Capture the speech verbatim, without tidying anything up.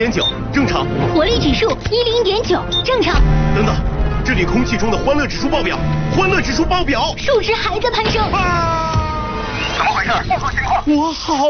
点九，正常。 活力指数一零点九，正常。 等等，这里空气中的欢乐指数爆表，欢乐指数爆表， 数值还在攀升。 啊！ 怎么回事？报告情况。 我好